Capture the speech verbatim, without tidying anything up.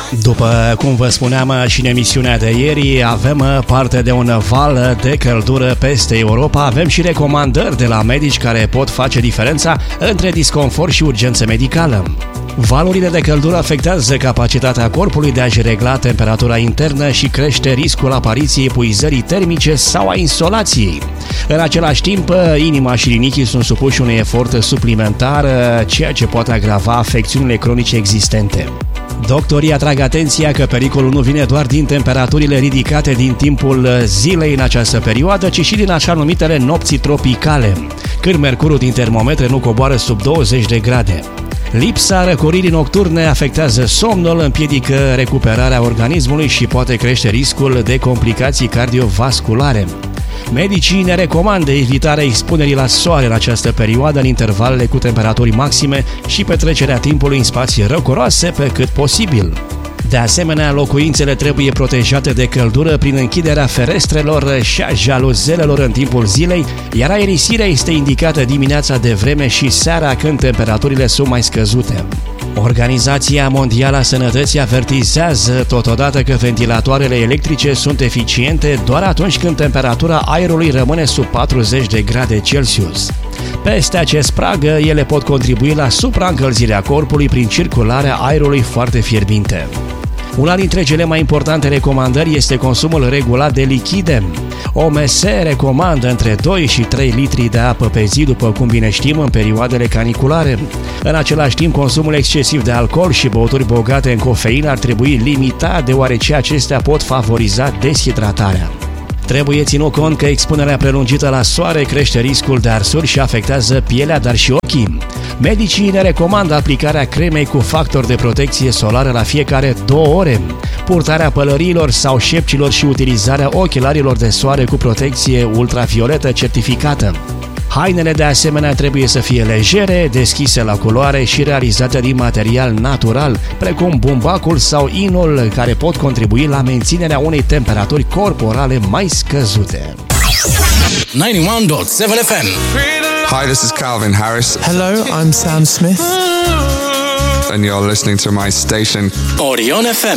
După cum vă spuneam și în emisiunea de ieri, avem parte de un val de căldură peste Europa. Avem și recomandări de la medici care pot face diferența între disconfort și urgență medicală. Valurile de căldură afectează capacitatea corpului de a-și regla temperatura internă și crește riscul apariției epuizării termice sau a insolației. În același timp, inima și rinichii sunt supuși unui efort suplimentar, ceea ce poate agrava afecțiunile cronice existente. Doctorii atrag atenția că pericolul nu vine doar din temperaturile ridicate din timpul zilei în această perioadă, ci și din așa numitele nopți tropicale, când mercurul din termometre nu coboară sub douăzeci de grade. Lipsa răcoririi nocturne afectează somnul, împiedică recuperarea organismului și poate crește riscul de complicații cardiovasculare. Medicii ne recomandă evitarea expunerii la soare în această perioadă, în intervalele cu temperaturi maxime și petrecerea timpului în spații răcoroase pe cât posibil. De asemenea, locuințele trebuie protejate de căldură prin închiderea ferestrelor și a jaluzelelor în timpul zilei, iar aerisirea este indicată dimineața de vreme și seara, când temperaturile sunt mai scăzute. Organizația Mondială a Sănătății avertizează totodată că ventilatoarele electrice sunt eficiente doar atunci când temperatura aerului rămâne sub patruzeci de grade Celsius. Peste acest prag, ele pot contribui la supraîncălzirea corpului prin circularea aerului foarte fierbinte. Una dintre cele mai importante recomandări este consumul regulat de lichide. O M S recomandă între doi și trei litri de apă pe zi, după cum bine știm, în perioadele caniculare. În același timp, consumul excesiv de alcool și băuturi bogate în cofeină ar trebui limitat, deoarece acestea pot favoriza deshidratarea. Trebuie ținut cont că expunerea prelungită la soare crește riscul de arsuri și afectează pielea, dar și ochii. Medicii ne recomandă aplicarea cremei cu factor de protecție solară la fiecare două ore, purtarea pălăriilor sau șepcilor și utilizarea ochelarilor de soare cu protecție ultravioletă certificată. Hainele de asemenea trebuie să fie legere, deschise la culoare și realizate din material natural, precum bumbacul sau inul, care pot contribui la menținerea unei temperaturi corporale mai scăzute. ninety one point seven F M. Hi, this is Calvin Harris. Hello, I'm Sam Smith. And you're listening to my station, Orion F M.